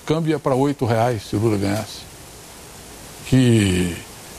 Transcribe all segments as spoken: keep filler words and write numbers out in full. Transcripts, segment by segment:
câmbio ia para oito reais se o Lula ganhasse. Que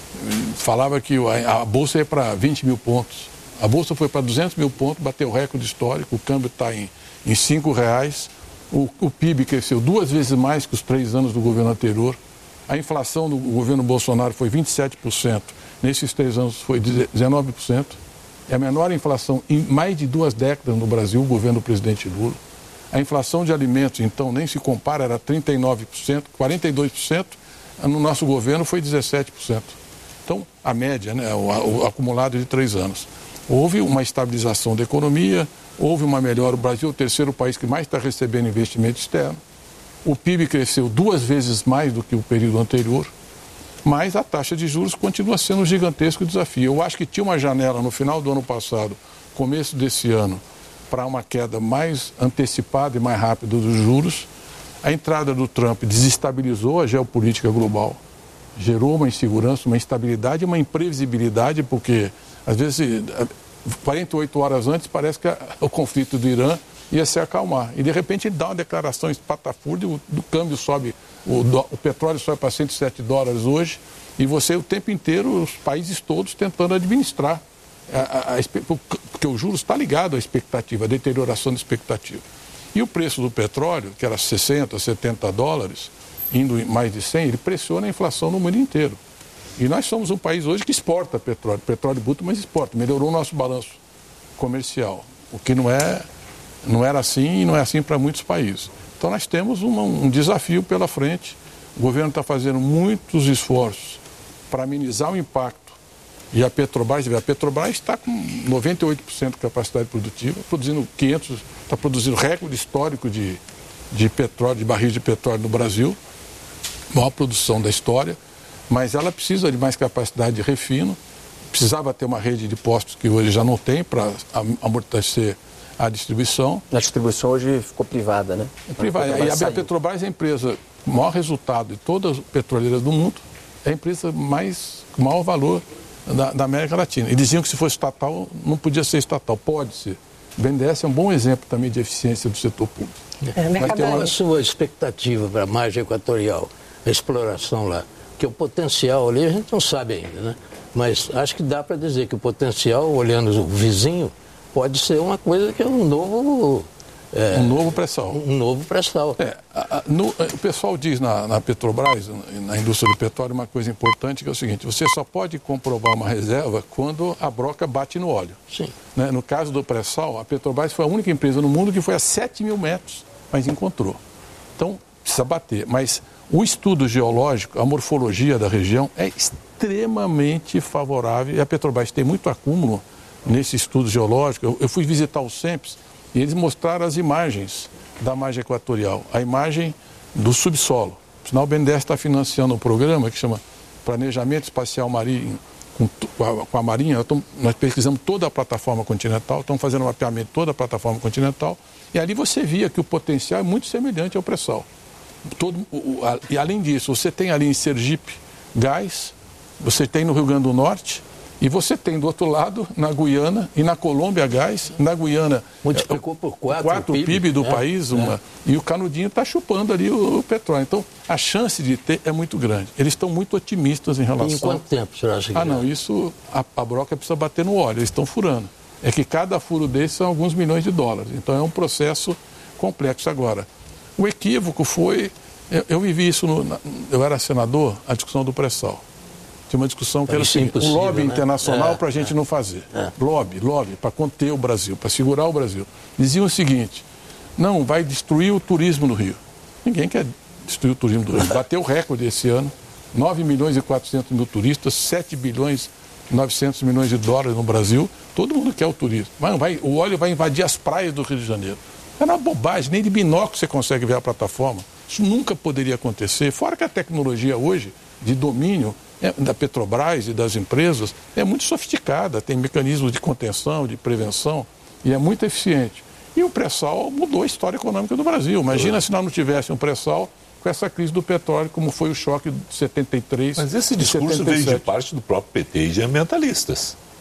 falava que a, a Bolsa ia para vinte mil pontos. A Bolsa foi para duzentos mil pontos, bateu o recorde histórico, o câmbio está em, em cinco reais. O, o P I B cresceu duas vezes mais que os três anos do governo anterior. A inflação do governo Bolsonaro foi vinte e sete por cento. Nesses três anos foi dezenove por cento. É a menor inflação em mais de duas décadas no Brasil, o governo do presidente Lula. A inflação de alimentos, então, nem se compara, era trinta e nove por cento, quarenta e dois por cento. No nosso governo foi dezessete por cento. Então, a média, né, o, o acumulado de três anos. Houve uma estabilização da economia, houve uma melhora. O Brasil é o terceiro país que mais está recebendo investimento externo. O P I B cresceu duas vezes mais do que o período anterior, mas a taxa de juros continua sendo um gigantesco desafio. Eu acho que tinha uma janela no final do ano passado, começo desse ano, para uma queda mais antecipada e mais rápida dos juros. A entrada do Trump desestabilizou a geopolítica global, gerou uma insegurança, uma instabilidade e uma imprevisibilidade, porque, às vezes, quarenta e oito horas antes, parece que o conflito do Irã ia se acalmar. E, de repente, ele dá uma declaração espatafúrdia, o, o câmbio sobe, o, do, o petróleo sobe para cento e sete dólares hoje, e você, o tempo inteiro, os países todos tentando administrar, a, a, a, porque o juros está ligado à expectativa, à deterioração da expectativa. E o preço do petróleo, que era sessenta, setenta dólares, indo em mais de cem, ele pressiona a inflação no mundo inteiro. E nós somos um país hoje que exporta petróleo, petróleo bruto, mas exporta, melhorou o nosso balanço comercial, o que não é, não era assim e não é assim para muitos países. Então nós temos uma, um desafio pela frente, o governo está fazendo muitos esforços para amenizar o impacto, e a Petrobras, a Petrobras está com noventa e oito por cento de capacidade produtiva, produzindo quinhentos, está produzindo recorde histórico de, de petróleo, de barris de petróleo no Brasil, maior produção da história, mas ela precisa de mais capacidade de refino, precisava ter uma rede de postos que hoje já não tem para amortecer a distribuição. A distribuição hoje ficou privada, né? É privada. E a Petrobras é a empresa com maior resultado de todas as petroleiras do mundo, é a empresa mais, com maior valor da, da América Latina. E diziam que se fosse estatal, não podia ser estatal. Pode ser. O B N D E S é um bom exemplo também de eficiência do setor público. É, Mas tem uma sua expectativa para a margem equatorial, a exploração lá, que o potencial ali a gente não sabe ainda, né? Mas acho que dá para dizer que o potencial, olhando o vizinho, pode ser uma coisa que é um novo... É, um novo pré-sal. Um novo pré-sal. É, a, a, no, o pessoal diz na, na Petrobras, na indústria do petróleo, uma coisa importante que é o seguinte: você só pode comprovar uma reserva quando a broca bate no óleo. Sim. Né? No caso do pré-sal, a Petrobras foi a única empresa no mundo que foi a sete mil metros, mas encontrou. Então, precisa bater. Mas o estudo geológico, a morfologia da região é extremamente favorável, e a Petrobras tem muito acúmulo nesse estudo geológico. Eu, eu fui visitar o SEMPES e eles mostraram as imagens da margem equatorial, a imagem do subsolo. Afinal, o B N D E S está financiando um programa que chama Planejamento Espacial Marinho, com, com, a, com a Marinha. Nós, tamo, nós pesquisamos toda a plataforma continental, estamos fazendo um mapeamento de toda a plataforma continental, e ali você via que o potencial é muito semelhante ao pré-sal. Todo, o, a, e além disso, você tem ali em Sergipe gás, você tem no Rio Grande do Norte, e você tem do outro lado, na Guiana e na Colômbia gás, na Guiana... Multiplicou por quatro, quatro o P I B do é, país, uma, é. E o canudinho está chupando ali o, o petróleo. Então, a chance de ter é muito grande. Eles estão muito otimistas em relação... E em quanto tempo, senhor acha que Ah, não, isso, a, a broca precisa bater no óleo, eles estão furando. É que cada furo desse são alguns milhões de dólares. Então, é um processo complexo. Agora, o equívoco foi... Eu, eu vivi isso, no, na, eu era senador, a discussão do pré-sal. Tinha uma discussão que era assim, o lobby né? internacional é, para a gente é, não fazer. É. Lobby, lobby, para conter o Brasil, para segurar o Brasil. Diziam o seguinte: não, vai destruir o turismo no Rio. Ninguém quer destruir o turismo do Rio. Bateu o recorde esse ano, nove milhões e quatrocentos mil turistas, sete bilhões e novecentos milhões de dólares no Brasil. Todo mundo quer o turismo. Mas vai, o óleo vai invadir as praias do Rio de Janeiro. É uma bobagem, nem de binóculo você consegue ver a plataforma. Isso nunca poderia acontecer. Fora que a tecnologia hoje, de domínio é, da Petrobras e das empresas, é muito sofisticada, tem mecanismos de contenção, de prevenção, e é muito eficiente. E o pré-sal mudou a história econômica do Brasil. Imagina se nós não tivéssemos um pré-sal com essa crise do petróleo, como foi o choque de setenta e três. Mas esse discurso veio de parte do próprio P T e de ambientalistas.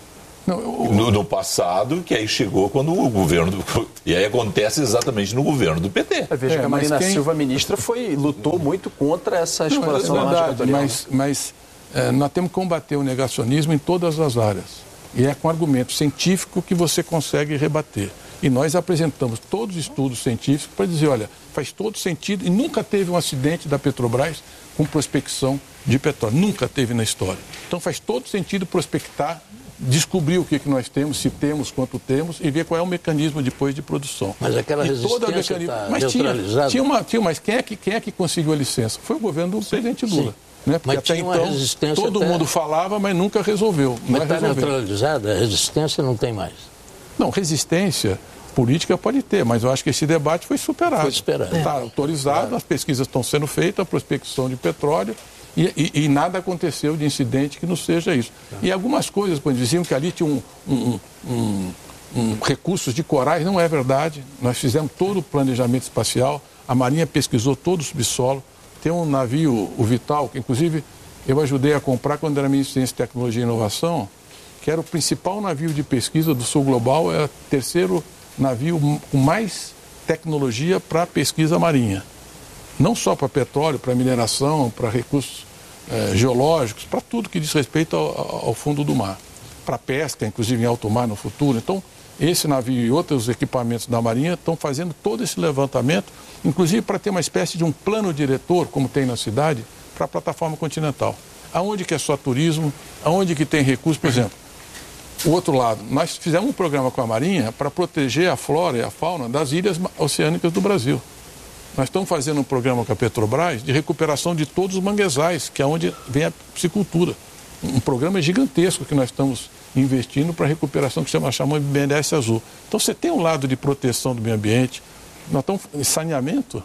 Não, eu... no, no passado, que aí chegou quando o governo... E aí acontece exatamente no governo do P T. Veja é, que a Marina quem... Silva, ministra, foi, lutou muito contra essa exploração não, é da margem equatorial. Mas, mas é, nós temos que combater o negacionismo em todas as áreas. E é com argumento científico que você consegue rebater. E nós apresentamos todos os estudos científicos para dizer, olha, faz todo sentido, e nunca teve um acidente da Petrobras com prospecção de petróleo. Nunca teve na história. Então faz todo sentido prospectar, descobrir o que, que nós temos, se temos, quanto temos, e ver qual é o mecanismo depois de produção. Mas aquela e resistência mecanismo... está mas neutralizada? Tinha, tinha uma, tinha, mas quem é, que, quem é que conseguiu a licença? Foi o governo do sim, presidente Lula. Sim. Né? Porque mas até tinha uma então resistência todo até... mundo falava, mas nunca resolveu. Mas está neutralizada? A resistência não tem mais? Não, resistência política pode ter, mas eu acho que esse debate foi superado. Foi superado. Está autorizado, as pesquisas estão sendo feitas, a prospecção de petróleo, e, e, e nada aconteceu de incidente que não seja isso. E algumas coisas, quando diziam que ali tinha um, um, um, um recursos de corais, não é verdade. Nós fizemos todo o planejamento espacial, a Marinha pesquisou todo o subsolo. Tem um navio, o Vital, que inclusive eu ajudei a comprar quando era ministro de Ciência, Tecnologia e Inovação, que era o principal navio de pesquisa do Sul Global, era o terceiro navio com mais tecnologia para pesquisa marinha. Não só para petróleo, para mineração, para recursos eh, geológicos, para tudo que diz respeito ao, ao fundo do mar. Para pesca, inclusive em alto mar no futuro. Então, esse navio e outros equipamentos da Marinha estão fazendo todo esse levantamento, inclusive para ter uma espécie de um plano diretor, como tem na cidade, para a plataforma continental. Aonde que é só turismo, aonde que tem recursos, por exemplo. O outro lado, nós fizemos um programa com a Marinha para proteger a flora e a fauna das ilhas oceânicas do Brasil. Nós estamos fazendo um programa com a Petrobras de recuperação de todos os manguezais, que é onde vem a piscicultura. Um programa gigantesco que nós estamos investindo para a recuperação que chama, chamamos de B N D E S Azul. Então você tem um lado de proteção do meio ambiente, nós estamos em saneamento,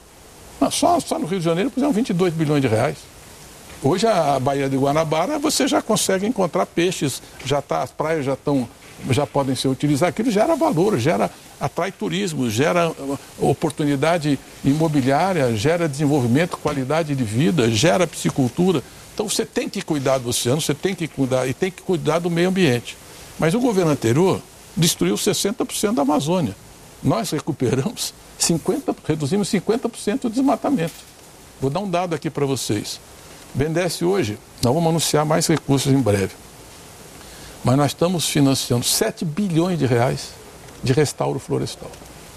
só, só no Rio de Janeiro pusemos vinte e dois bilhões de reais. Hoje a Baía de Guanabara você já consegue encontrar peixes, já tá, as praias já estão, já podem ser utilizadas, aquilo gera valor, gera, atrai turismo, gera oportunidade imobiliária, gera desenvolvimento, qualidade de vida, gera piscicultura. Então você tem que cuidar do oceano, você tem que cuidar e tem que cuidar do meio ambiente. Mas o governo anterior destruiu sessenta por cento da Amazônia. Nós recuperamos cinquenta por cento, reduzimos cinquenta por cento do desmatamento. Vou dar um dado aqui para vocês. B N D E S hoje, nós vamos anunciar mais recursos em breve. Mas nós estamos financiando sete bilhões de reais de restauro florestal.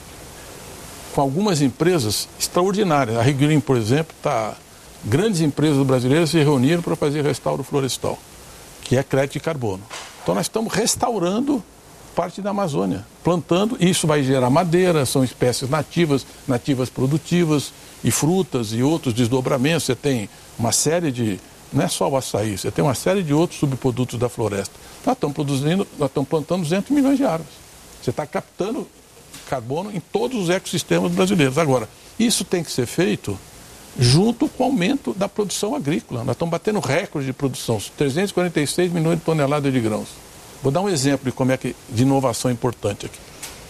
Com algumas empresas extraordinárias. A Rio Green, por exemplo, está... Grandes empresas brasileiras se reuniram para fazer restauro florestal, que é crédito de carbono. Então nós estamos restaurando parte da Amazônia, plantando, e isso vai gerar madeira, são espécies nativas, nativas produtivas, e frutas e outros desdobramentos. Você tem uma série de, não é só o açaí, você tem uma série de outros subprodutos da floresta. Nós estamos produzindo, nós estamos plantando duzentos milhões de árvores. Você está captando carbono em todos os ecossistemas brasileiros. Agora, isso tem que ser feito junto com o aumento da produção agrícola. Nós estamos batendo recorde de produção, trezentos e quarenta e seis milhões de toneladas de grãos. Vou dar um exemplo de como é que, de inovação importante aqui.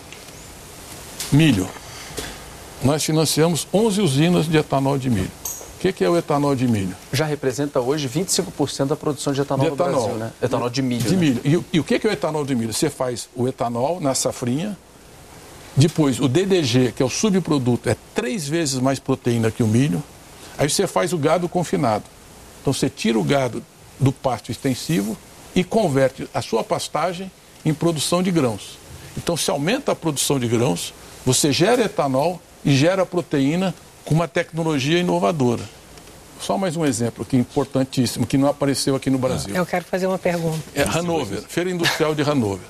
Milho. Nós financiamos onze usinas de etanol de milho. O que, que é o etanol de milho? Já representa hoje vinte e cinco por cento da produção de etanol, de etanol no Brasil, né? Etanol de milho. De né? milho. E, e o que, que é o etanol de milho? Você faz o etanol na safrinha, depois o D D G, que é o subproduto, é três vezes mais proteína que o milho, aí você faz o gado confinado. Então você tira o gado do pasto extensivo e converte a sua pastagem em produção de grãos. Então se aumenta a produção de grãos, você gera etanol e gera proteína com uma tecnologia inovadora. Só mais um exemplo aqui importantíssimo, que não apareceu aqui no Brasil. Eu quero fazer uma pergunta. É Hanover, Feira Industrial de Hanover.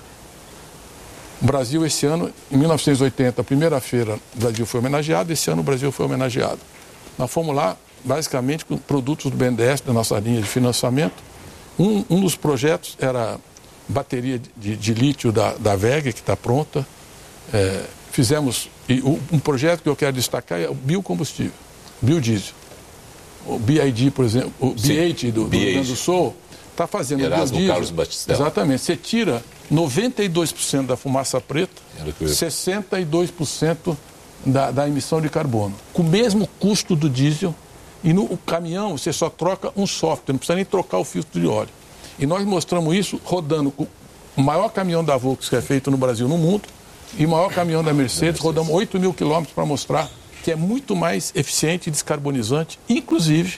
O Brasil, esse ano, em mil novecentos e oitenta, a primeira feira, o Brasil foi homenageado, esse ano o Brasil foi homenageado. Nós fomos lá, basicamente, com produtos do B N D E S, da nossa linha de financiamento. Um, um dos projetos era bateria de, de lítio da, da V E G, que está pronta. É, fizemos, e um projeto que eu quero destacar é o biocombustível, biodiesel. O B I D, por exemplo, o B oito do, do Rio Grande do Sul, está fazendo Erasmo biodiesel. Carlos Batistella. Exatamente. Você tira noventa e dois por cento da fumaça preta, sessenta e dois por cento da, da emissão de carbono. Com o mesmo custo do diesel, e no o caminhão você só troca um software, não precisa nem trocar o filtro de óleo. E nós mostramos isso rodando com o maior caminhão da Volkswagen que é feito no Brasil, no mundo, e o maior caminhão da Mercedes, rodamos oito mil quilômetros para mostrar que é muito mais eficiente e descarbonizante. Inclusive,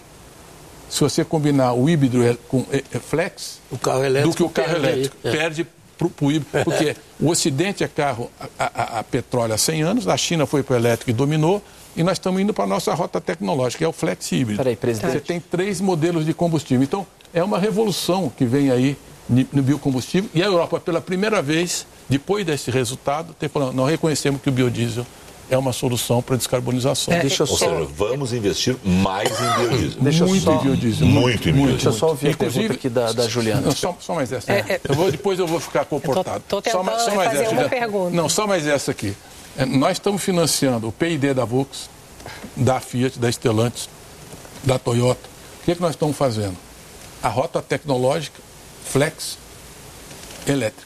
se você combinar o híbrido com flex, o carro elétrico do que o carro perde, elétrico, é. perde para o híbrido, porque o Ocidente é carro a, a, a petróleo há cem anos, a China foi para o elétrico e dominou, e nós estamos indo para a nossa rota tecnológica, que é o flex híbrido. Peraí, presidente. Você tem três modelos de combustível. Então, é uma revolução que vem aí no biocombustível, e a Europa, pela primeira vez, depois desse resultado, tem falando, nós reconhecemos que o biodiesel é uma solução para a descarbonização. É, deixa eu Ou só... seja, vamos investir mais em biodiesel. Deixa eu muito só... em biodiesel. Muito, Muito, em muito. biodiesel. Deixa eu só ouvir Inclusive, a pergunta aqui da, da Juliana. Não, só, só mais essa. É, é, eu vou, depois eu vou ficar comportado. Tô, tô só, tentando só mais fazer essa, uma já. pergunta. Não, só mais essa aqui. É, nós estamos financiando o P I D da Volkswagen, da Fiat, da Stellantis, da Toyota. O que, é que nós estamos fazendo? A rota tecnológica flex elétrica.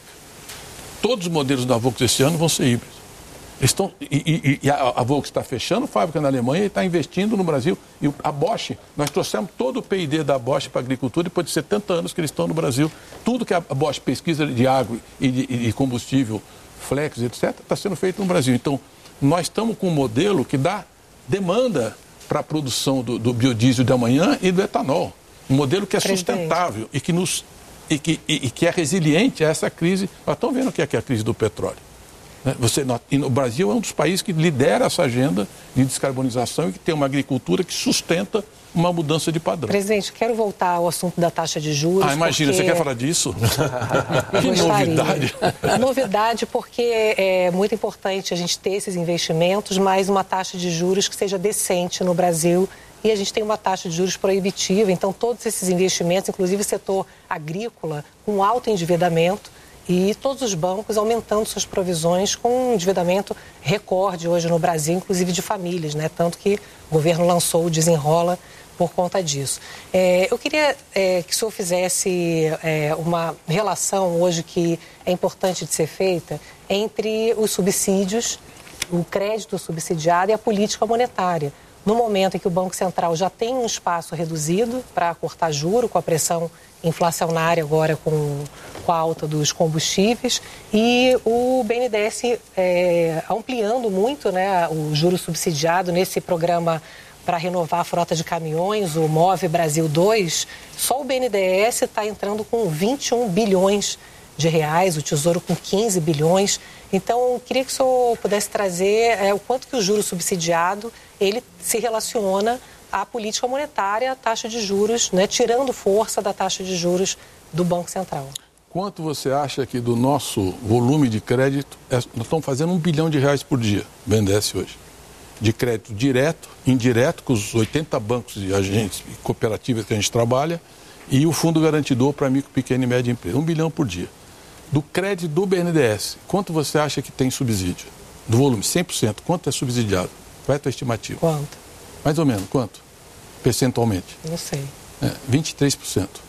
Todos os modelos da Volkswagen esse ano vão ser híbridos. Estão, e, e, e a, a Volkswagen está fechando fábrica na Alemanha e está investindo no Brasil. E a Bosch, nós trouxemos todo o P I D da Bosch para a agricultura depois de setenta anos que eles estão no Brasil. Tudo que a Bosch pesquisa de água e de, e de combustível, flex, etcétera, está sendo feito no Brasil. Então, nós estamos com um modelo que dá demanda para a produção do, do biodiesel de amanhã e do etanol. Um modelo que é sustentável e que, nos, e, que, e, e que é resiliente a essa crise. Nós estamos vendo o que é, que é a crise do petróleo. Você, e o Brasil é um dos países que lidera essa agenda de descarbonização e que tem uma agricultura que sustenta uma mudança de padrão. Presidente, quero voltar ao assunto da taxa de juros. Ah, imagina, porque... você quer falar disso? Que Gostaria. novidade. Novidade porque é muito importante a gente ter esses investimentos, mas uma taxa de juros que seja decente no Brasil. E a gente tem uma taxa de juros proibitiva, então todos esses investimentos, inclusive o setor agrícola, com alto endividamento, e todos os bancos aumentando suas provisões com um endividamento recorde hoje no Brasil, inclusive de famílias, né? Tanto que o governo lançou o Desenrola por conta disso. É, eu queria é, que o senhor fizesse é, uma relação hoje que é importante de ser feita entre os subsídios, o crédito subsidiado e a política monetária. No momento em que o Banco Central já tem um espaço reduzido para cortar juro, com a pressão inflacionária agora com, com a alta dos combustíveis, e o B N D E S é, ampliando muito, né, o juro subsidiado nesse programa para renovar a frota de caminhões, o Move Brasil dois, só o B N D E S está entrando com vinte e um bilhões de reais, o Tesouro com quinze bilhões. Então, eu queria que o senhor pudesse trazer é, o quanto que o juro subsidiado ele se relaciona à política monetária, à taxa de juros, né, tirando força da taxa de juros do Banco Central. Quanto você acha que do nosso volume de crédito, é, nós estamos fazendo um bilhão de reais por dia, B N D E S hoje, de crédito direto, indireto, com os oitenta bancos e agentes e cooperativas que a gente trabalha, e o Fundo Garantidor para micro, pequena e média empresa, um bilhão por dia. Do crédito do B N D E S, quanto você acha que tem subsídio? Do volume, cem por cento, quanto é subsidiado? Qual é a tua estimativa? Quanto? Mais ou menos, quanto? Percentualmente? Não sei. É, vinte e três por cento.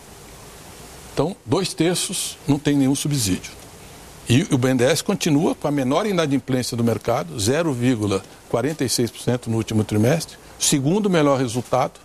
Então, dois terços não tem nenhum subsídio. E o B N D E S continua com a menor inadimplência do mercado, zero vírgula quarenta e seis por cento no último trimestre, segundo melhor resultado,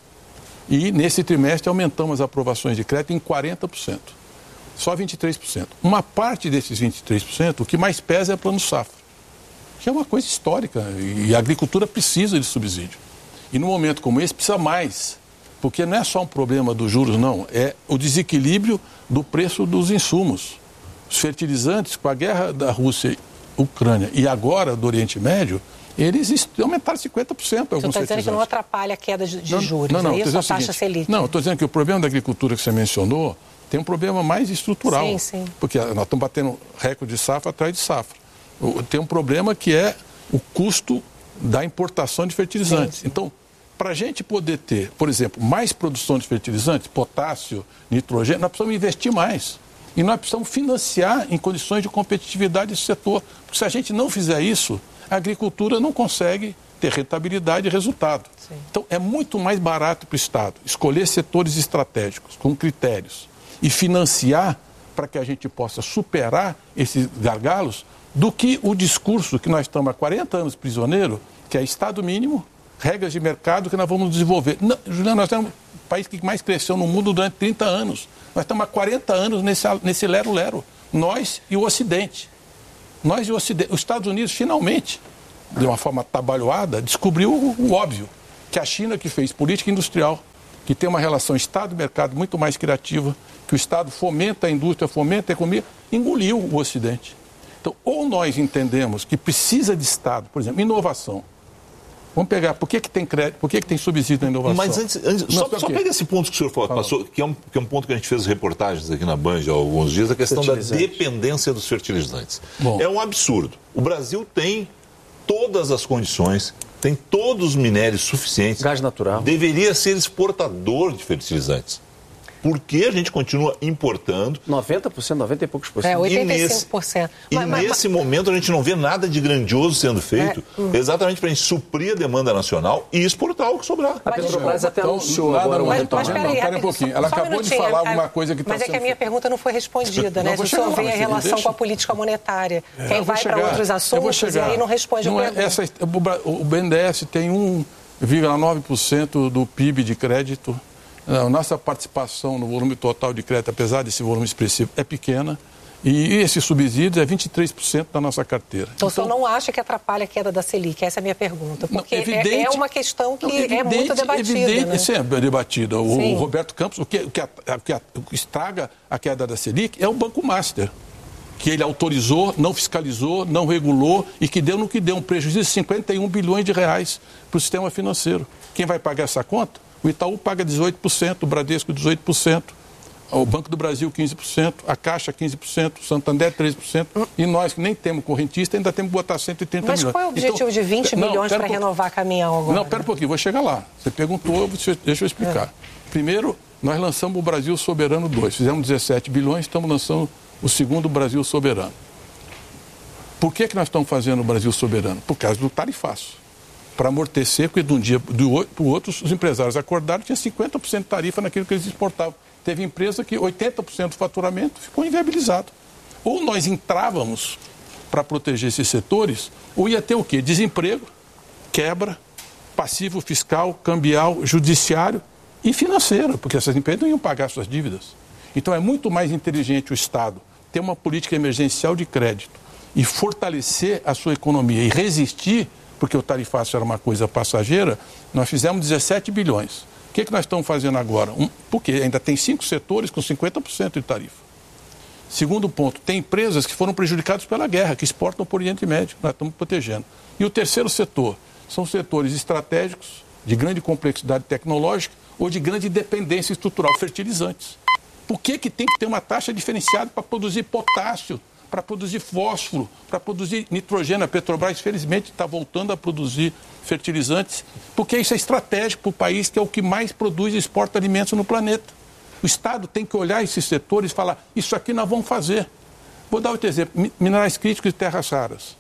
e nesse trimestre aumentamos as aprovações de crédito em quarenta por cento. Só vinte e três por cento. Uma parte desses vinte e três por cento, o que mais pesa é plano safra, que é uma coisa histórica, e a agricultura precisa de subsídio. E num momento como esse precisa mais, porque não é só um problema dos juros, não, é o desequilíbrio do preço dos insumos. Os fertilizantes, com a guerra da Rússia e Ucrânia e agora do Oriente Médio, eles aumentaram cinquenta por cento. Você está dizendo que não atrapalha a queda de, de não, juros, não, não, é isso? A seguinte, taxa Selic? Não, estou dizendo que o problema da agricultura que você mencionou tem um problema mais estrutural. Sim, sim. Porque nós estamos batendo recorde de safra atrás de safra. Tem um problema que é o custo da importação de fertilizantes. Sim, sim. Então, para a gente poder ter, por exemplo, mais produção de fertilizantes, potássio, nitrogênio, nós precisamos investir mais. E nós precisamos financiar em condições de competitividade esse setor. Porque se a gente não fizer isso, a agricultura não consegue ter rentabilidade e resultado. Sim. Então, é muito mais barato para o Estado escolher setores estratégicos com critérios e financiar para que a gente possa superar esses gargalos do que o discurso que nós estamos há quarenta anos prisioneiro, que é Estado mínimo, regras de mercado que nós vamos desenvolver. Não, Juliano, nós temos o país que mais cresceu no mundo durante trinta anos. Nós estamos há quarenta anos nesse, nesse lero-lero. nós e o Ocidente. Nós e o Ocidente. Os Estados Unidos, finalmente, de uma forma atabalhoada, descobriu o, o óbvio, que a China, que fez política industrial, que tem uma relação Estado-mercado muito mais criativa, que o Estado fomenta a indústria, fomenta a economia, engoliu o Ocidente. Então, ou nós entendemos que precisa de Estado, por exemplo, inovação. Vamos pegar, por que, que tem crédito, por que, que tem subsídio na inovação? Mas antes, antes só, só pega esse ponto que o senhor falou, passou, que é, um, que é um ponto que a gente fez reportagens aqui na Band há alguns dias, a questão da dependência dos fertilizantes. Bom. É um absurdo. O Brasil tem todas as condições, tem todos os minérios suficientes. Gás natural. Deveria ser exportador de fertilizantes. Por que a gente continua importando? noventa por cento, noventa e poucos por cento. É, oitenta e cinco por cento. E mas, nesse, mas, e nesse momento a gente não vê nada de grandioso sendo feito, é, hum. exatamente para a gente suprir a demanda nacional e exportar o que sobrar. A Petrobras até então, anunciou nada, agora uma retomada. Mas peraí, pera um pouquinho. Ela só acabou um de falar alguma coisa que está Mas é sendo... que a minha pergunta não foi respondida, né? Não, a gente só vê a relação deixa... com a política monetária. É, Quem vai para outros assuntos e aí não responde não a é pergunta. essa, o B N D E S tem um vírgula nove por cento do P I B de crédito. A nossa participação no volume total de crédito, apesar desse volume expressivo, é pequena. E esse subsídio é vinte e três por cento da nossa carteira. Então, então, o senhor não acha que atrapalha a queda da Selic? Essa é a minha pergunta. Porque não, evidente, é uma questão que não, evidente, é muito debatida. Evidente, né? Sim, é debatida. O, o Roberto Campos, o que, o, que a, o, que a, o que estraga a queda da Selic é o Banco Master, que ele autorizou, não fiscalizou, não regulou e que deu no que deu um prejuízo de cinquenta e um bilhões de reais para o sistema financeiro. Quem vai pagar essa conta? O Itaú paga dezoito por cento, o Bradesco dezoito por cento, o Banco do Brasil quinze por cento, a Caixa quinze por cento, o Santander treze por cento, e nós que nem temos correntista ainda temos que botar cento e trinta Mas milhões. Mas qual é o objetivo então, de vinte não, milhões para um renovar caminhão agora? Não, pera um pouquinho, vou chegar lá. Você perguntou, deixa eu explicar. É. Primeiro, nós lançamos o Brasil Soberano dois, fizemos dezessete bilhões, estamos lançando o segundo Brasil Soberano. Por que, que nós estamos fazendo o Brasil Soberano? Por causa do tarifaço. Para amortecer, porque de um dia para o outro, os empresários acordaram que tinha cinquenta por cento de tarifa naquilo que eles exportavam. Teve empresa que oitenta por cento do faturamento ficou inviabilizado. Ou nós entrávamos para proteger esses setores, ou ia ter o quê? Desemprego, quebra, passivo fiscal, cambial, judiciário e financeiro, porque essas empresas não iam pagar suas dívidas. Então é muito mais inteligente o Estado ter uma política emergencial de crédito e fortalecer a sua economia e resistir, porque o tarifaço era uma coisa passageira. Nós fizemos dezessete bilhões. O que, é que nós estamos fazendo agora? Um, porque ainda tem cinco setores com cinquenta por cento de tarifa. Segundo ponto, tem empresas que foram prejudicadas pela guerra, que exportam para o Oriente Médio, nós estamos protegendo. E o terceiro setor são setores estratégicos, de grande complexidade tecnológica ou de grande dependência estrutural, fertilizantes. Por que, que tem que ter uma taxa diferenciada para produzir potássio, para produzir fósforo, para produzir nitrogênio? A Petrobras, felizmente, está voltando a produzir fertilizantes, porque isso é estratégico para o país, que é o que mais produz e exporta alimentos no planeta. O Estado tem que olhar esses setores e falar, isso aqui nós vamos fazer. Vou dar outro exemplo, minerais críticos e terras raras.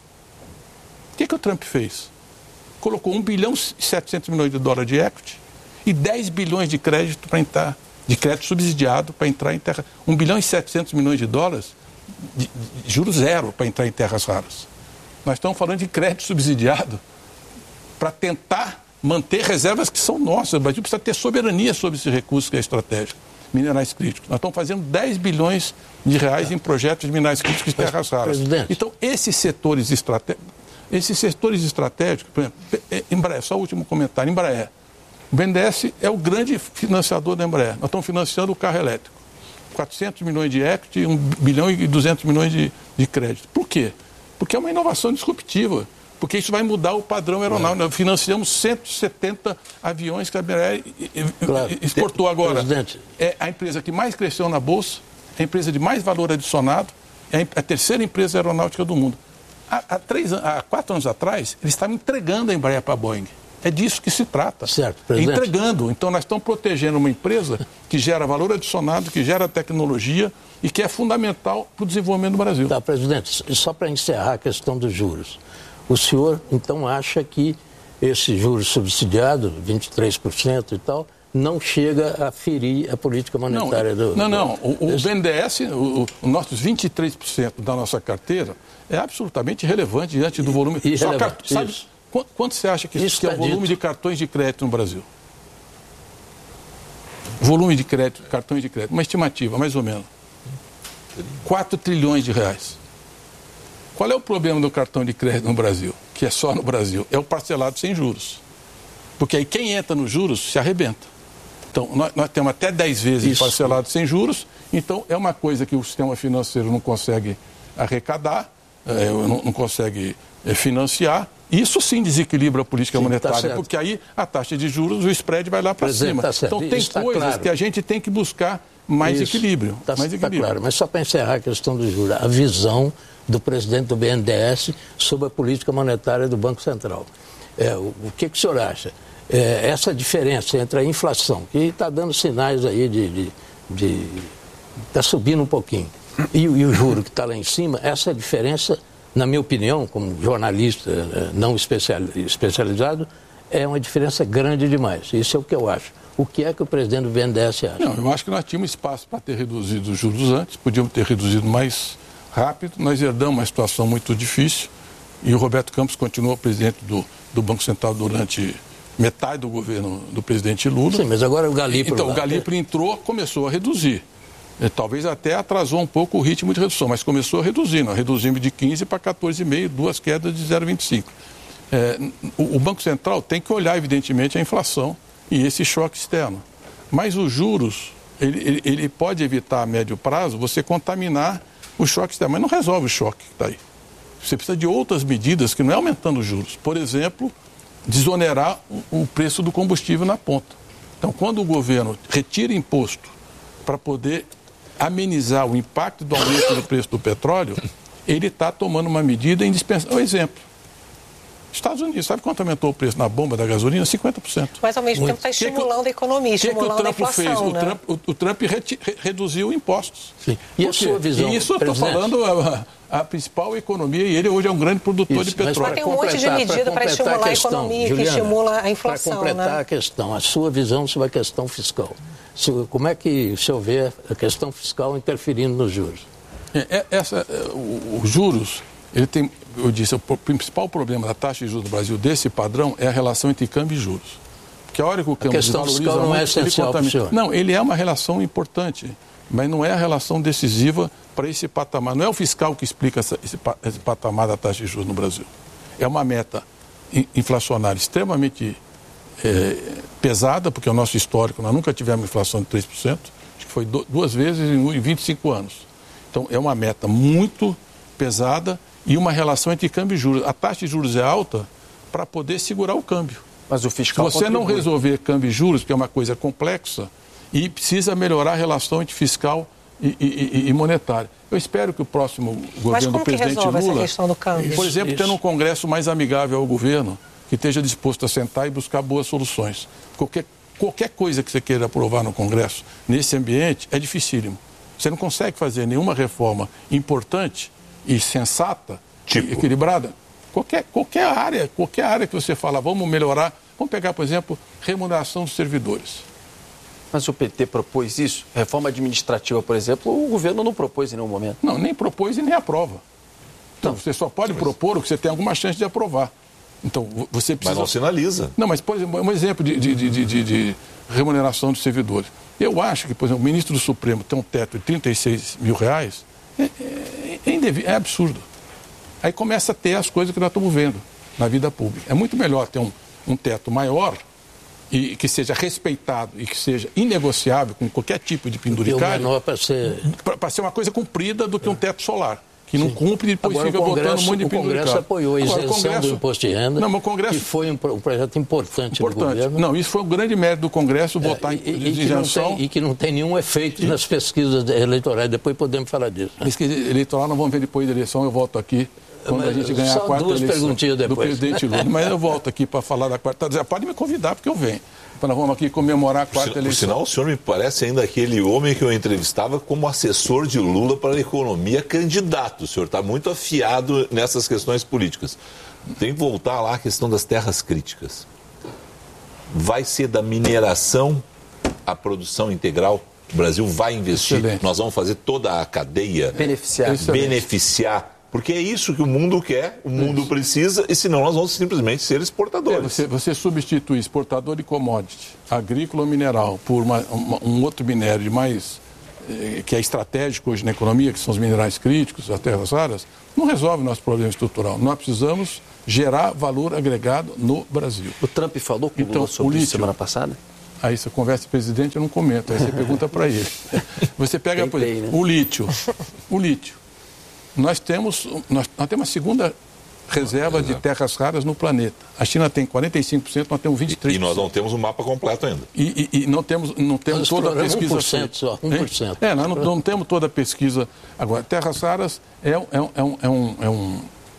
O que, que o Trump fez? Colocou um bilhão e setecentos milhões de dólares de equity e dez bilhões de crédito para entrar, de crédito subsidiado para entrar em terra. um bilhão e setecentos milhões de dólares de, de juros zero para entrar em terras raras. Nós estamos falando de crédito subsidiado para tentar manter reservas que são nossas. O Brasil precisa ter soberania sobre esse recurso que é estratégico, minerais críticos. Nós estamos fazendo dez bilhões de reais em projetos de minerais críticos e terras raras. Então, esses setores estratégicos, esses setores estratégicos, por exemplo, Embraer, só o último comentário, Embraer. O B N D E S é o grande financiador da Embraer. Nós estamos financiando o carro elétrico. quatrocentos milhões de equity, um bilhão e duzentos milhões de, de crédito. Por quê? Porque é uma inovação disruptiva. Porque isso vai mudar o padrão aeronáutico. Nós financiamos cento e setenta aviões que a Embraer claro. exportou agora. Presidente. É a empresa que mais cresceu na Bolsa, é a empresa de mais valor adicionado, é a terceira empresa aeronáutica do mundo. Há, há, três, há quatro anos atrás, eles estavam entregando a Embraer para a Boeing. É disso que se trata. Certo, presidente. Entregando. Então, nós estamos protegendo uma empresa que gera valor adicionado, que gera tecnologia e que é fundamental para o desenvolvimento do Brasil. Tá, presidente, só para encerrar a questão dos juros. O senhor, então, acha que esse juros subsidiado, vinte e três por cento e tal, não chega a ferir a política monetária não, do... Não, não. O, o B N D E S, os nossos vinte e três por cento da nossa carteira, é absolutamente irrelevante diante do volume... Irrelevante, Só, sabe, isso. Quanto, quanto você acha que, isso que é o volume dito. de cartões de crédito no Brasil? Volume de crédito, cartões de crédito, uma estimativa, mais ou menos. quatro trilhões de reais. Qual é o problema do cartão de crédito no Brasil? Que é só no Brasil. É o parcelado sem juros. Porque aí quem entra nos juros se arrebenta. Então, nós, nós temos até dez vezes Isso. parcelado sem juros. Então, é uma coisa que o sistema financeiro não consegue arrecadar, é, não, não consegue é, financiar. Isso sim desequilibra a política sim, monetária, tá porque aí a taxa de juros, o spread vai lá para cima. Tá então, tem Isso coisas tá claro. que a gente tem que buscar mais Isso. equilíbrio. Está mais equilíbrio. Tá claro. Mas só para encerrar a questão do juros, a visão do presidente do B N D E S sobre a política monetária do Banco Central. É, o, o que, que o senhor acha? É, essa diferença entre a inflação, que está dando sinais aí de... está subindo um pouquinho, e, e o juro que está lá em cima, essa diferença, na minha opinião, como jornalista não especializado, é uma diferença grande demais. Isso é o que eu acho. O que é que o presidente do B N D E S acha? Não, eu acho que nós tínhamos espaço para ter reduzido os juros antes, podíamos ter reduzido mais rápido, nós herdamos uma situação muito difícil e o Roberto Campos continuou presidente do, do Banco Central durante metade do governo do presidente Lula. Sim, mas agora o Galípolo... Então, o Galípolo entrou, começou a reduzir. E, talvez até atrasou um pouco o ritmo de redução, mas começou a reduzir. Nós reduzimos de quinze para quatorze vírgula cinco, duas quedas de zero vírgula vinte e cinco. É, o, o Banco Central tem que olhar, evidentemente, a inflação e esse choque externo. Mas os juros, ele, ele, ele pode evitar a médio prazo você contaminar o choque externo, mas não resolve o choque que está aí. Você precisa de outras medidas que não é aumentando os juros. Por exemplo, desonerar o, o preço do combustível na ponta. Então, quando o governo retira imposto para poder amenizar o impacto do aumento do preço do petróleo, ele está tomando uma medida indispensável. Um exemplo. Estados Unidos, sabe quanto aumentou o preço na bomba da gasolina? cinquenta por cento. Mas, ao mesmo tempo, está estimulando que que, a economia, estimulando que que a inflação. Fez? Né? O, Trump, o, o Trump reti, re, reduziu impostos. Sim. E a sua visão? E isso eu estou falando a, a principal economia, e ele hoje é um grande produtor isso, de petróleo. Mas tem um monte de medida para estimular a, questão, a economia, Juliana, que estimula a inflação. Para completar né? a questão, a sua visão sobre a questão fiscal. Como é que o senhor vê a questão fiscal interferindo nos juros? É, essa, os juros... Ele tem, eu disse, o principal problema da taxa de juros do Brasil desse padrão é a relação entre câmbio e juros. Porque a hora que o câmbio desvaloriza muito, não é essencial para o senhor. Não, ele é uma relação importante, mas não é a relação decisiva para esse patamar. Não é o fiscal que explica essa, esse, esse patamar da taxa de juros no Brasil. É uma meta inflacionária extremamente é, pesada, porque é o nosso histórico, nós nunca tivemos inflação de três por cento, acho que foi do, duas vezes em vinte e cinco anos. Então, é uma meta muito pesada e uma relação entre câmbio e juros. A taxa de juros é alta para poder segurar o câmbio. Mas o fiscal Se você contribui. não resolver câmbio e juros, que é uma coisa complexa, e precisa melhorar a relação entre fiscal e, e, e monetária. Eu espero que o próximo governo do presidente Lula... Mas como que resolve essa questão do câmbio? Por exemplo, tendo um Congresso mais amigável ao governo, que esteja disposto a sentar e buscar boas soluções. Qualquer, qualquer coisa que você queira aprovar no Congresso, nesse ambiente, é dificílimo. Você não consegue fazer nenhuma reforma importante e sensata, tipo. e equilibrada. Qualquer, qualquer área, qualquer área que você fala, vamos melhorar, vamos pegar, por exemplo, remuneração dos servidores. Mas o P T propôs isso? Reforma administrativa, por exemplo, o governo não propôs em nenhum momento. Não, nem propôs e nem aprova. Então, não. Você só pode mas... propor o que você tem alguma chance de aprovar. Então, você precisa... Mas não sinaliza. Não, mas, por exemplo, um exemplo de, de, de, de, de remuneração dos servidores. Eu acho que, por exemplo, o ministro do Supremo tem um teto de trinta e seis mil reais... É, é, é, indevido, é absurdo. Aí começa a ter as coisas que nós estamos vendo na vida pública. É muito melhor ter um, um teto maior e que seja respeitado e que seja inegociável com qualquer tipo de penduricário para ser... para ser uma coisa cumprida do que um teto solar. Que não cumpre e depois Agora, fica botando um monte de penduricário. O Congresso apoiou a isenção Agora, Congresso... do imposto de renda, não, Congresso... que foi um, um projeto importante, importante do governo. Não, isso foi um grande mérito do Congresso, votar é, em isenção. E que não tem nenhum efeito e... nas pesquisas eleitorais, depois podemos falar disso. Né? Pesquisa eleitoral não vamos ver depois da eleição, eu volto aqui quando Mas, a gente ganhar a quarta eleição do presidente Lula. Mas eu volto aqui para falar da quarta. Pode me convidar, porque eu venho. Então nós vamos aqui comemorar a quarta por, eleição. Por sinal, o senhor me parece ainda aquele homem que eu entrevistava como assessor de Lula para a economia candidato. O senhor está muito afiado nessas questões políticas. Tem que voltar lá à questão das terras críticas. Vai ser da mineração à produção integral? O Brasil vai investir? Excelente. Nós vamos fazer toda a cadeia? Beneficiar. Excelente. Beneficiar. Porque é isso que o mundo quer, o mundo isso. precisa, e senão nós vamos simplesmente ser exportadores. É, você, você substitui exportador de commodity, agrícola ou mineral, por uma, uma, um outro minério de mais que é estratégico hoje na economia, que são os minerais críticos, as terras raras, não resolve o nosso problema estrutural. Nós precisamos gerar valor agregado no Brasil. O Trump falou com o então, Lula sobre o isso semana passada? Aí você conversa com o presidente, eu não comento. Aí você pergunta para ele. Você pega, por exemplo, né? o lítio. O lítio. Nós temos, nós, nós temos a segunda reserva de terras raras no planeta. A China tem quarenta e cinco por cento, nós temos vinte e três por cento. E nós não temos o um mapa completo ainda. E, e, e não temos, não temos toda a pesquisa. um por cento só, um por cento. É, nós não, não temos toda a pesquisa. Agora, terras raras é, é, é, um, é, um, é, um,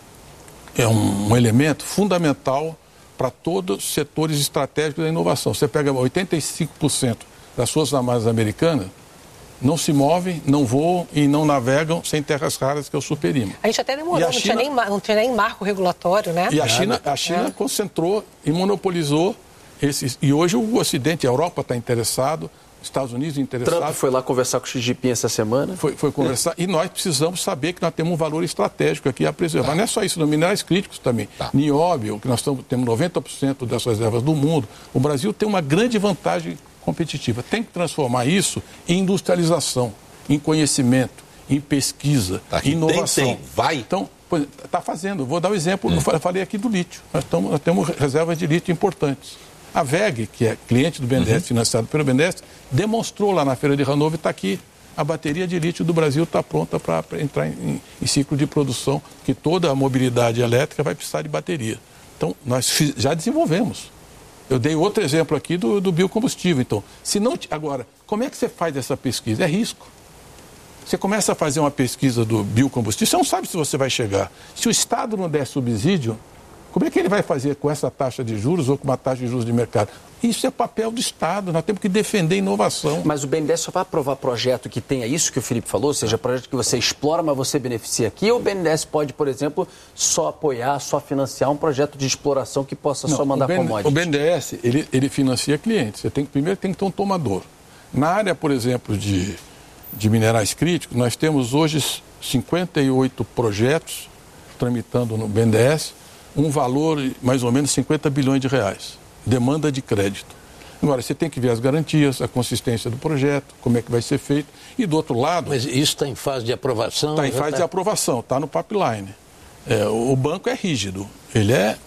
é um elemento fundamental para todos os setores estratégicos da inovação. Você pega oitenta e cinco por cento das Forças Armadas Americanas, não se movem, não voam e não navegam sem terras raras, que é o superima. A gente até demorou, não, China, tinha nem, não tinha nem marco regulatório, né? E a China, a China é. concentrou e monopolizou esses. E hoje o Ocidente, a Europa está interessado, os Estados Unidos interessados. Trump foi lá conversar com o Xi Jinping essa semana. Foi, foi conversar. É. E nós precisamos saber que nós temos um valor estratégico aqui a preservar. Tá. Não é só isso, não, minerais críticos também. Tá. Nióbio, que nós estamos, temos noventa por cento das reservas do mundo. O Brasil tem uma grande vantagem competitiva. Tem que transformar isso em industrialização, em conhecimento, em pesquisa, tá, em inovação. Tem, tem. Vai. Então, está fazendo. Vou dar um exemplo. Hum. Eu falei aqui do lítio. Nós, estamos, nós temos reservas de lítio importantes. A V E G, que é cliente do B N D E S, uhum. financiado pelo B N D E S, demonstrou lá na Feira de Hannover, está aqui. A bateria de lítio do Brasil está pronta para entrar em, em ciclo de produção, que toda a mobilidade elétrica vai precisar de bateria. Então, nós fiz, já desenvolvemos. Eu dei outro exemplo aqui do, do biocombustível. Então, se não, agora, como é que você faz essa pesquisa? É risco. Você começa a fazer uma pesquisa do biocombustível, você não sabe se você vai chegar. Se o Estado não der subsídio, como é que ele vai fazer com essa taxa de juros ou com uma taxa de juros de mercado? Isso é papel do Estado, nós temos que defender inovação. Mas o B N D E S só vai aprovar projeto que tenha isso que o Felipe falou, ou seja, projeto que você explora, mas você beneficia aqui, ou o B N D E S pode, por exemplo, só apoiar, só financiar um projeto de exploração que possa não, só mandar commodities? O B N D E S, ele, ele financia clientes. Você tem que, primeiro tem que ter um tomador. Na área, por exemplo, de, de minerais críticos, nós temos hoje cinquenta e oito projetos tramitando no B N D E S, um valor mais ou menos cinquenta bilhões de reais. Demanda de crédito. Agora, você tem que ver as garantias, a consistência do projeto, como é que vai ser feito. E do outro lado... Mas isso está em fase de aprovação? Está em fase tá... de aprovação, está no pipeline. É, o banco é rígido. Ele é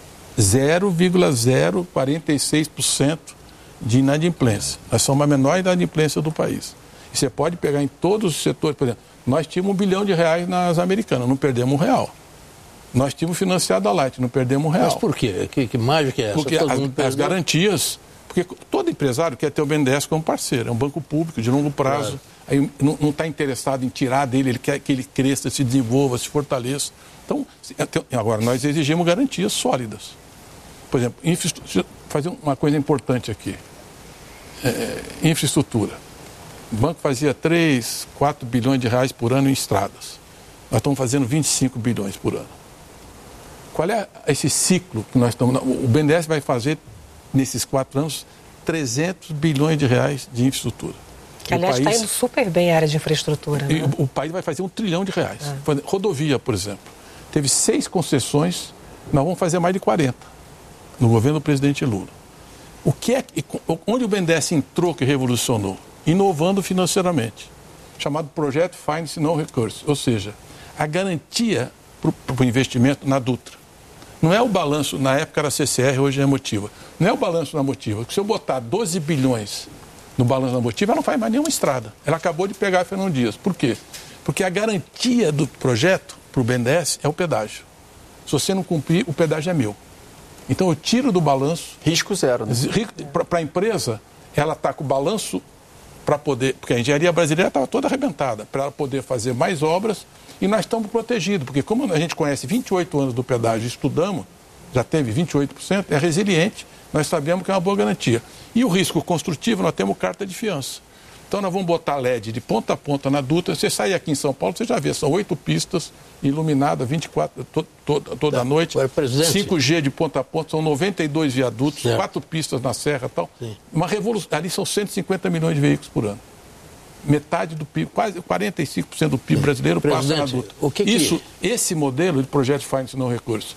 zero vírgula zero quarenta e seis por cento de inadimplência. Nós somos a menor inadimplência do país. E você pode pegar em todos os setores. Por exemplo, nós tínhamos um bilhão de reais nas americanas, não perdemos um real. Nós tínhamos financiado a Light, não perdemos um real. Mas por quê? Que, que mágica é essa? Porque as, as garantias... Porque todo empresário quer ter o B N D E S como parceiro. É um banco público de longo prazo. Claro. Aí não está interessado em tirar dele, ele quer que ele cresça, se desenvolva, se fortaleça. Então, agora, nós exigimos garantias sólidas. Por exemplo, infraestrutura, fazer uma coisa importante aqui. É, infraestrutura. O banco fazia três, quatro bilhões de reais por ano em estradas. Nós estamos fazendo vinte e cinco bilhões por ano. Qual é esse ciclo que nós estamos... O B N D E S vai fazer, nesses quatro anos, trezentos bilhões de reais de infraestrutura. Que, aliás, está indo super bem a área de infraestrutura. Né? O, o país vai fazer um trilhão de reais. É. Rodovia, por exemplo. Teve seis concessões, nós vamos fazer mais de quarenta, no governo do presidente Lula. O que é, onde o B N D E S entrou que revolucionou? Inovando financeiramente. Chamado Projeto Finance No Recourse. Ou seja, a garantia para o investimento na Dutra. Não é o balanço, na época era C C R, hoje é Motiva. Não é o balanço na Motiva. Se eu botar doze bilhões no balanço da Motiva, ela não faz mais nenhuma estrada. Ela acabou de pegar a Fernão Dias. Por quê? Porque a garantia do projeto para o B N D E S é o pedágio. Se você não cumprir, o pedágio é meu. Então eu tiro do balanço... Risco zero, né? Para a empresa, ela está com o balanço para poder... Porque a engenharia brasileira estava toda arrebentada. Para ela poder fazer mais obras... E nós estamos protegidos, porque como a gente conhece vinte e oito anos do pedágio, estudamos, já teve vinte e oito por cento, é resiliente, nós sabemos que é uma boa garantia. E o risco construtivo, nós temos carta de fiança. Então nós vamos botar L E D de ponta a ponta na Dutra. Você sair aqui em São Paulo, você já vê, são oito pistas iluminadas vinte e quatro, to, to, toda a noite. cinco G de ponta a ponta, são noventa e dois viadutos, certo. Quatro pistas na serra e tal. Sim. Uma revolução, ali são cento e cinquenta milhões de veículos por ano. Metade do P I B, quase quarenta e cinco por cento do P I B brasileiro passa na Dutra. O que que... Isso, esse modelo de projeto de Finance No Recourse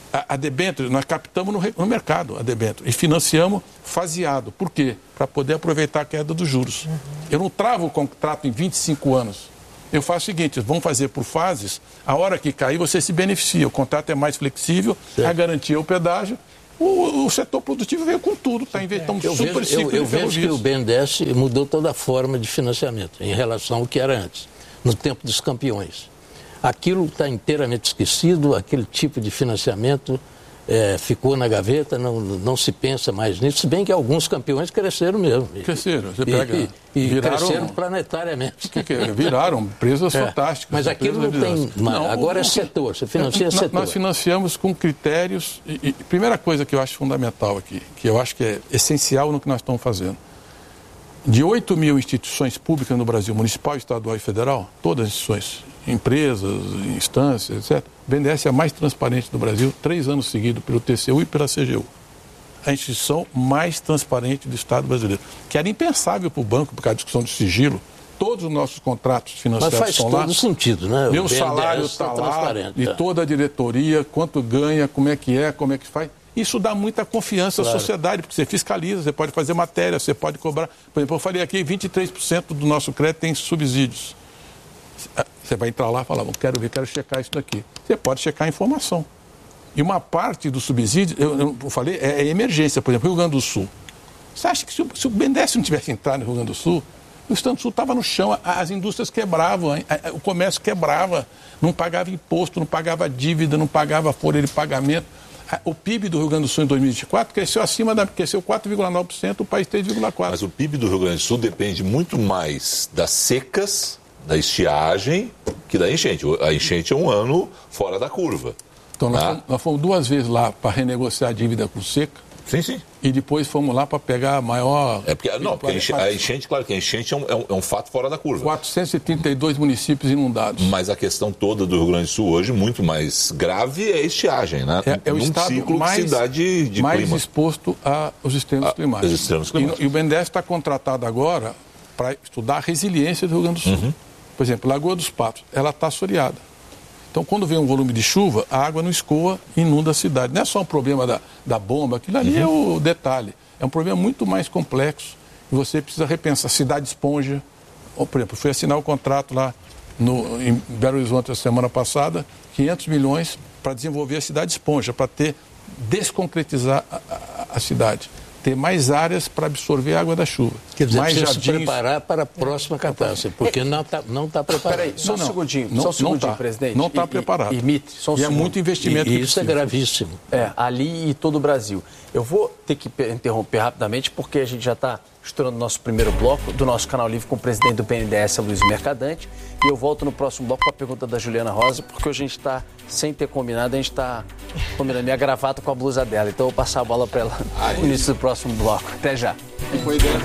A, a debênture, nós captamos no, no mercado a debênture e financiamos faseado. Por quê? Para poder aproveitar a queda dos juros. Uhum. Eu não travo o contrato em vinte e cinco anos. Eu faço o seguinte, vamos fazer por fases, a hora que cair você se beneficia, o contrato é mais flexível, certo. A garantia é o pedágio, o, o setor produtivo veio com tudo, está inventando um super vejo, ciclo eu, eu de vejo que o B N D E S mudou toda a forma de financiamento em relação ao que era antes, no tempo dos campeões. Aquilo está inteiramente esquecido, aquele tipo de financiamento é, ficou na gaveta, não, não se pensa mais nisso, se bem que alguns campeões cresceram mesmo. Cresceram, você pega... E, e viraram, cresceram planetariamente. Que que é? Viraram empresas é, fantásticas. Mas aquilo não tem... Não, agora o, é setor, você financia nós, setor. Nós financiamos com critérios... E, e, primeira coisa que eu acho fundamental aqui, que eu acho que é essencial no que nós estamos fazendo. De oito mil instituições públicas no Brasil, municipal, estadual e federal, todas as instituições, empresas, instâncias, etcétera, o B N D E S é a mais transparente do Brasil, três anos seguidos pelo T C U e pela C G U. A instituição mais transparente do Estado brasileiro. Que era impensável para o banco, por causa da discussão de sigilo. Todos os nossos contratos financeiros estão lá. Mas faz todo sentido, né? Meu salário está lá, e toda a diretoria, quanto ganha, como é que é, como é que faz. Isso dá muita confiança claro. À sociedade, porque você fiscaliza, você pode fazer matéria, você pode cobrar. Por exemplo, eu falei aqui, vinte e três por cento do nosso crédito tem subsídios. Você vai entrar lá e falar, eu quero ver, quero checar isso daqui. Você pode checar a informação. E uma parte do subsídio, eu, eu falei, é, é emergência. Por exemplo, Rio Grande do Sul. Você acha que se o, se o B N D E S não tivesse entrado no Rio Grande do Sul, o Estado do Sul estava no chão, as indústrias quebravam, o comércio quebrava, não pagava imposto, não pagava dívida, não pagava folha de pagamento. O P I B do Rio Grande do Sul em dois mil e vinte e quatro cresceu acima da... cresceu quatro vírgula nove por cento, o país três vírgula quatro por cento. Mas o P I B do Rio Grande do Sul depende muito mais das secas, da estiagem, que da enchente. A enchente é um ano fora da curva. Então nós, tá? fomos, nós fomos duas vezes lá para renegociar a dívida com seca. Sim, sim. E depois fomos lá para pegar a maior... É porque, não, porque a enchente, a enchente, claro que a enchente é um, é, um, é um fato fora da curva. quatrocentos e trinta e dois municípios inundados. Mas a questão toda do Rio Grande do Sul hoje, muito mais grave, é a estiagem, né? É, é o Num estado ciclo mais, que se dá de, de mais clima. exposto aos extremos a, climáticos. Os extremos climáticos. E, e o B N D E S está contratado agora para estudar a resiliência do Rio Grande do Sul. Uhum. Por exemplo, Lagoa dos Patos, ela está assoreada. Então, quando vem um volume de chuva, a água não escoa e inunda a cidade. Não é só um problema da, da bomba, aquilo ali uhum. é o detalhe. É um problema muito mais complexo e você precisa repensar. Cidade esponja. Ou, por exemplo, fui assinar o um contrato lá no, em Belo Horizonte a semana passada, quinhentos milhões para desenvolver a cidade esponja, para ter, desconcretizar a, a, a cidade. Ter mais áreas para absorver a água da chuva. Quer dizer, mais precisa jardins... se preparar para a próxima catástrofe, porque não está não tá preparado. Peraí, só não, um segundinho, não, só um segundinho, tá, presidente. Não está preparado. E, e, Mitre, só um e é segundo. muito investimento. E, que isso é gravíssimo. É, ali e todo o Brasil. Eu vou ter que interromper rapidamente, porque a gente já está estourando o nosso primeiro bloco do nosso Canal Livre com o presidente do B N D E S, Luiz Mercadante. E eu volto no próximo bloco com a pergunta da Juliana Rosa, porque hoje a gente está, sem ter combinado, a gente está combinando minha gravata com a blusa dela. Então eu vou passar a bola para ela no início do próximo bloco. Até já.